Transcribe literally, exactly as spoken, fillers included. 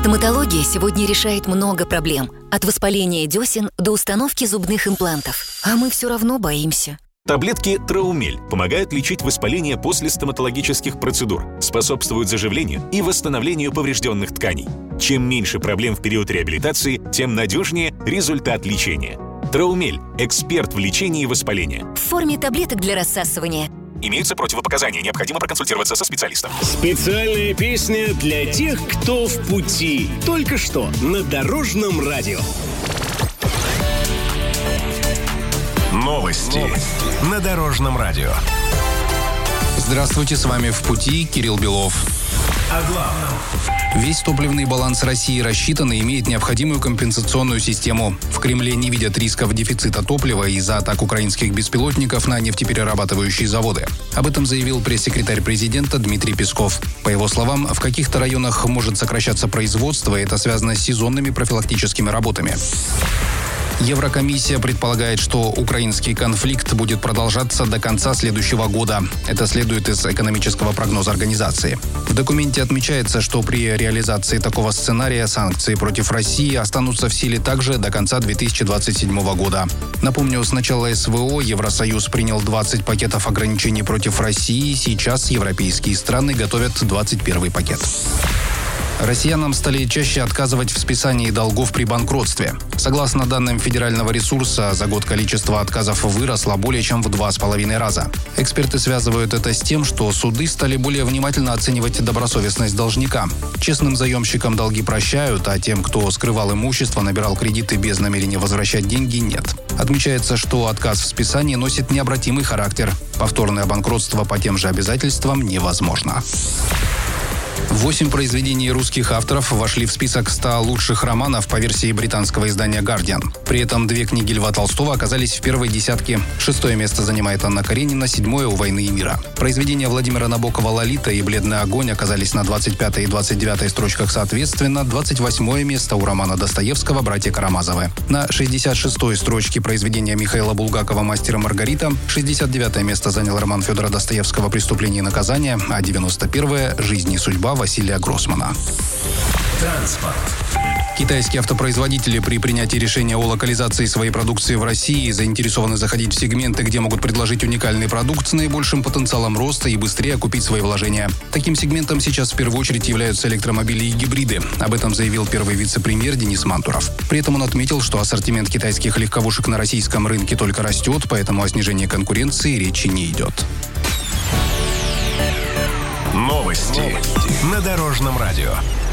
Стоматология сегодня решает много проблем. От воспаления десен до установки зубных имплантов. А мы все равно боимся. Таблетки Траумель помогают лечить воспаление после стоматологических процедур, способствуют заживлению и восстановлению поврежденных тканей. Чем меньше проблем в период реабилитации, тем надежнее результат лечения. Траумель – эксперт в лечении воспаления. В форме таблеток для рассасывания. Имеются противопоказания, необходимо проконсультироваться со специалистом. Специальная песня для тех, кто в пути. Только что на Дорожном радио. Новости, Новости на Дорожном радио. Здравствуйте, с вами «В пути» Кирилл Белов. О главном. Весь топливный баланс России рассчитан и имеет необходимую компенсационную систему. В Кремле не видят рисков дефицита топлива из-за атак украинских беспилотников на нефтеперерабатывающие заводы. Об этом заявил пресс-секретарь президента Дмитрий Песков. По его словам, в каких-то районах может сокращаться производство, и это связано с сезонными профилактическими работами. Еврокомиссия предполагает, что украинский конфликт будет продолжаться до конца следующего года. Это следует из экономического прогноза организации. В документе отмечается, что при реализации такого сценария санкции против России останутся в силе также до конца две тысячи двадцать седьмого года. Напомню, с начала СВО Евросоюз принял двадцать пакетов ограничений против России. Сейчас европейские страны готовят двадцать первый пакет. Россиянам стали чаще отказывать в списании долгов при банкротстве. Согласно данным федерального ресурса, за год количество отказов выросло более чем в два с половиной раза. Эксперты связывают это с тем, что суды стали более внимательно оценивать добросовестность должника. Честным заемщикам долги прощают, а тем, кто скрывал имущество, набирал кредиты без намерения возвращать деньги, нет. Отмечается, что отказ в списании носит необратимый характер. Повторное банкротство по тем же обязательствам невозможно. Восемь произведений русских авторов вошли в список ста лучших романов по версии британского издания «Гардиан». При этом две книги Льва Толстого оказались в первой десятке. Шестое место занимает Анна Каренина, седьмое «У войны и мира». Произведения Владимира Набокова «Лолита» и «Бледный огонь» оказались на двадцать пятой и двадцать девятой строчках соответственно. двадцать восьмое место у романа Достоевского «Братья Карамазовы». На шестьдесят шестой строчке произведения Михаила Булгакова «Мастер и Маргарита». шестьдесят девятое место занял роман Федора Достоевского «Преступление и наказание», а девяносто первое «Жизнь и судьба» Василия Гроссмана. Транспорт. Китайские автопроизводители при принятии решения о локализации своей продукции в России заинтересованы заходить в сегменты, где могут предложить уникальный продукт с наибольшим потенциалом роста и быстрее окупить свои вложения. Таким сегментом сейчас в первую очередь являются электромобили и гибриды. Об этом заявил первый вице-премьер Денис Мантуров. При этом он отметил, что ассортимент китайских легковушек на российском рынке только растет, поэтому о снижении конкуренции речи не идет. Новости на Дорожном радио.